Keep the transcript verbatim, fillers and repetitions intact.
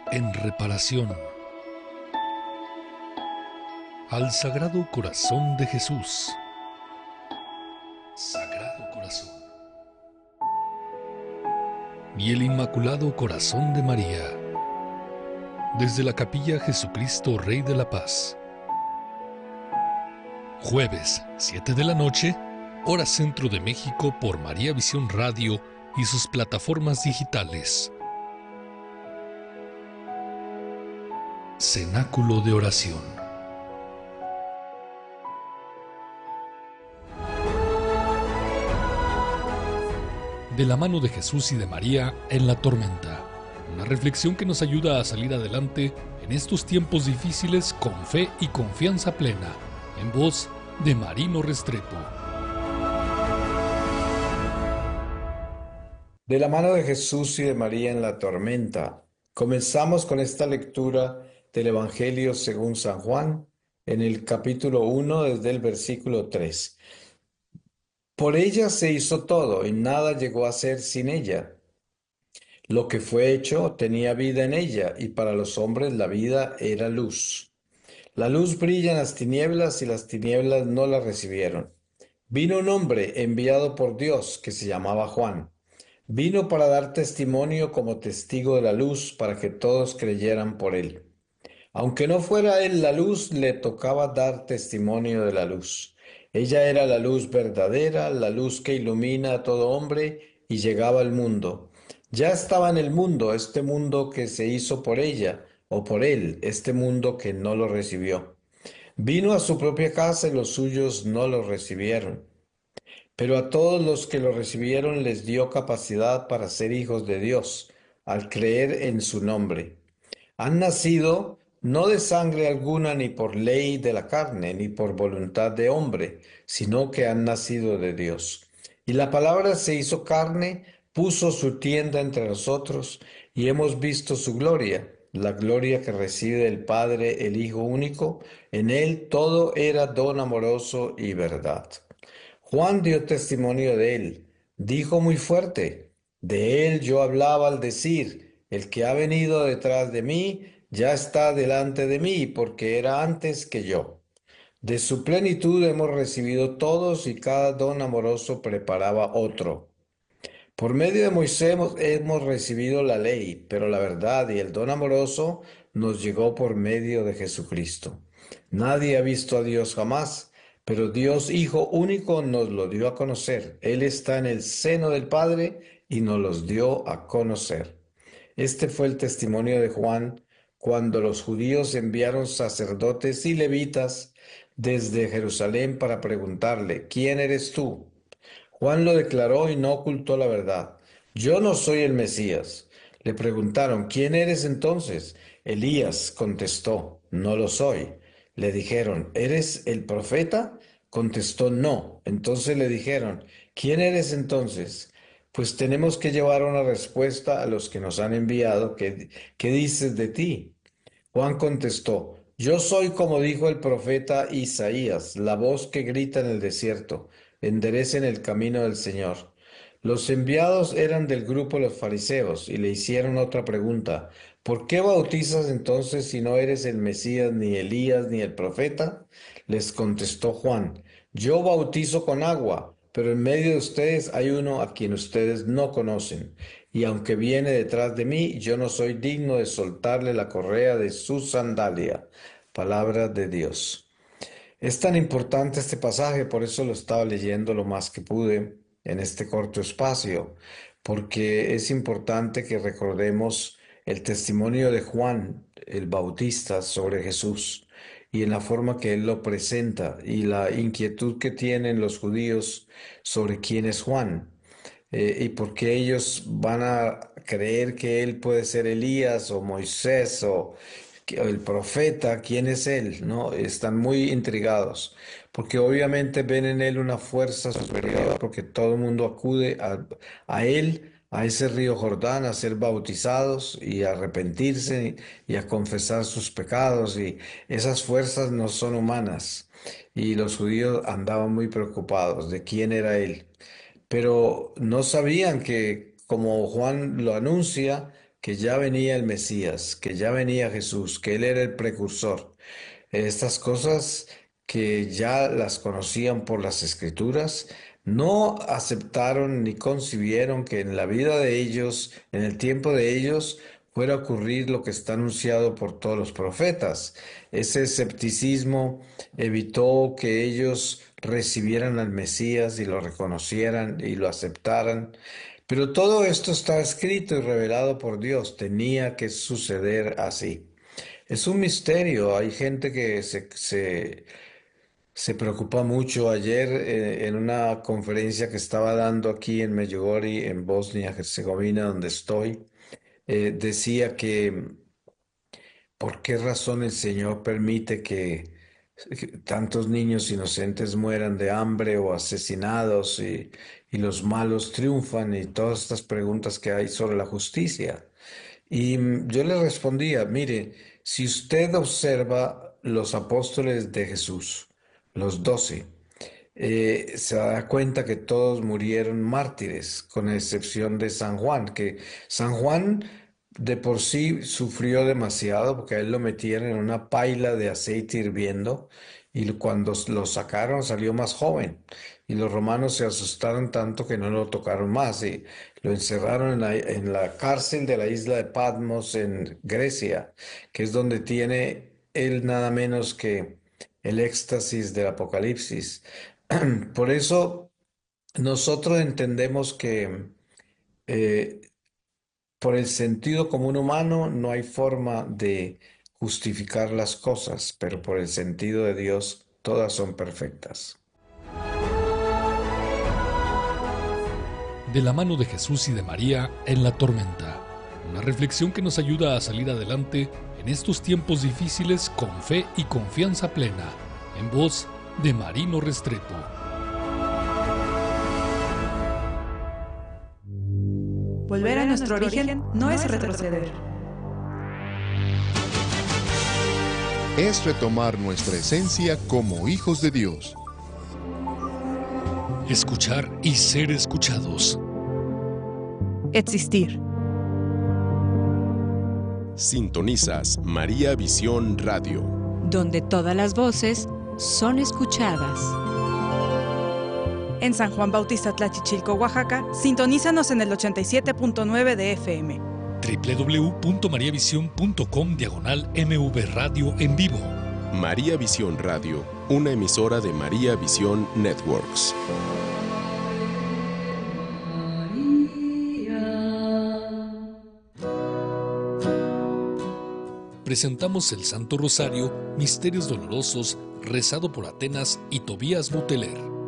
en reparación al Sagrado Corazón de Jesús. Sagrado Corazón. Y el Inmaculado Corazón de María. Desde la Capilla Jesucristo Rey de la Paz. Jueves, siete de la noche, hora Centro de México por María Visión Radio y sus plataformas digitales. Cenáculo de oración. De la mano de Jesús y de María en la tormenta. Una reflexión que nos ayuda a salir adelante en estos tiempos difíciles con fe y confianza plena. En voz de Marino Restrepo. De la mano de Jesús y de María en la tormenta. Comenzamos con esta lectura del Evangelio según San Juan, en el capítulo uno, desde el versículo tres. Por ella se hizo todo, y nada llegó a ser sin ella. Lo que fue hecho tenía vida en ella, y para los hombres la vida era luz. La luz brilla en las tinieblas, y las tinieblas no la recibieron. Vino un hombre enviado por Dios, que se llamaba Juan. Vino para dar testimonio como testigo de la luz, para que todos creyeran por él. Aunque no fuera él la luz, le tocaba dar testimonio de la luz. Ella era la luz verdadera, la luz que ilumina a todo hombre y llegaba al mundo. Ya estaba en el mundo, este mundo que se hizo por ella, o por él, este mundo que no lo recibió. Vino a su propia casa y los suyos no lo recibieron. Pero a todos los que lo recibieron les dio capacidad para ser hijos de Dios, al creer en su nombre. Han nacido no de sangre alguna, ni por ley de la carne, ni por voluntad de hombre, sino que han nacido de Dios. Y la palabra se hizo carne, puso su tienda entre nosotros, y hemos visto su gloria, la gloria que recibe del Padre, el Hijo único. En él todo era don amoroso y verdad. Juan dio testimonio de él. Dijo muy fuerte: de él yo hablaba al decir, el que ha venido detrás de mí ya está delante de mí, porque era antes que yo. De su plenitud hemos recibido todos, y cada don amoroso preparaba otro. Por medio de Moisés hemos, hemos recibido la ley, pero la verdad y el don amoroso nos llegó por medio de Jesucristo. Nadie ha visto a Dios jamás, pero Dios Hijo único nos lo dio a conocer. Él está en el seno del Padre y nos los dio a conocer. Este fue el testimonio de Juan cuando los judíos enviaron sacerdotes y levitas desde Jerusalén para preguntarle: ¿quién eres tú? Juan lo declaró y no ocultó la verdad. Yo no soy el Mesías. Le preguntaron: ¿quién eres entonces? Elías contestó: no lo soy. Le dijeron: ¿eres el profeta? Contestó: no. Entonces le dijeron: ¿quién eres entonces? Pues tenemos que llevar una respuesta a los que nos han enviado. ¿Qué, qué dices de ti? Juan contestó: yo soy como dijo el profeta Isaías, la voz que grita en el desierto: enderecen el camino del Señor. Los enviados eran del grupo de los fariseos y le hicieron otra pregunta: ¿por qué bautizas entonces si no eres el Mesías, ni Elías, ni el profeta? Les contestó Juan: yo bautizo con agua, pero en medio de ustedes hay uno a quien ustedes no conocen, y aunque viene detrás de mí, yo no soy digno de soltarle la correa de su sandalia. Palabra de Dios. Es tan importante este pasaje, por eso lo estaba leyendo lo más que pude en este corto espacio, porque es importante que recordemos el testimonio de Juan el Bautista sobre Jesús y en la forma que él lo presenta y la inquietud que tienen los judíos sobre quién es Juan. Eh, y por qué ellos van a creer que él puede ser Elías o Moisés o que- o el profeta. ¿Quién es él? ¿No? Están muy intrigados, porque obviamente ven en él una fuerza superior, porque todo el mundo acude a, a él, a ese río Jordán, a ser bautizados y a arrepentirse y a confesar sus pecados, y esas fuerzas no son humanas. Y los judíos andaban muy preocupados de quién era él, pero no sabían que, como Juan lo anuncia, que ya venía el Mesías, que ya venía Jesús, que Él era el precursor. Estas cosas que ya las conocían por las Escrituras, no aceptaron ni concibieron que en la vida de ellos, en el tiempo de ellos, fuera a ocurrir lo que está anunciado por todos los profetas. Ese escepticismo evitó que ellos recibieran al Mesías y lo reconocieran y lo aceptaran. Pero todo esto está escrito y revelado por Dios. Tenía que suceder así. Es un misterio. Hay gente que se, se, se preocupa mucho. Ayer eh, en una conferencia que estaba dando aquí en Medjugorje, en Bosnia-Herzegovina, donde estoy, eh, decía que ¿por qué razón el Señor permite que, que tantos niños inocentes mueran de hambre o asesinados y, y los malos triunfan y todas estas preguntas que hay sobre la justicia? Y mm, yo le respondía, mire, si usted observa los apóstoles de Jesús, los doce, eh, se da cuenta que todos murieron mártires, con excepción de San Juan, que San Juan de por sí sufrió demasiado porque a él lo metieron en una paila de aceite hirviendo y cuando lo sacaron salió más joven y los romanos se asustaron tanto que no lo tocaron más y lo encerraron en la, en la cárcel de la isla de Patmos en Grecia, que es donde tiene él nada menos que el éxtasis del Apocalipsis. Por eso nosotros entendemos que eh, por el sentido común humano no hay forma de justificar las cosas, pero por el sentido de Dios todas son perfectas. De la mano de Jesús y de María en la tormenta. Una reflexión que nos ayuda a salir adelante en estos tiempos difíciles con fe y confianza plena. En voz de Marino Restrepo. Volver a nuestro origen no es retroceder. Es retomar nuestra esencia como hijos de Dios. Escuchar y ser escuchados. Existir. Sintonizas María Visión Radio, donde todas las voces son escuchadas. En San Juan Bautista Tlachichilco, Oaxaca, sintonízanos en el ochenta y siete punto nueve de F M. doble u doble u doble u punto mariavisión punto com diagonal M V Radio en vivo. María Visión Radio, una emisora de María Visión Networks. Presentamos el Santo Rosario, Misterios Dolorosos, rezado por Atenas y Tobías Buteler.